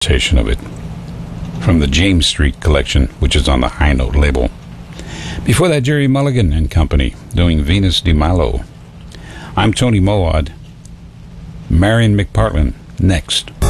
interpretation of it from the James Street collection, which is on the High Note label. Before that, Jerry Mulligan and Company doing Venus de Milo. I'm Tony Mowad. Marion McPartlin next.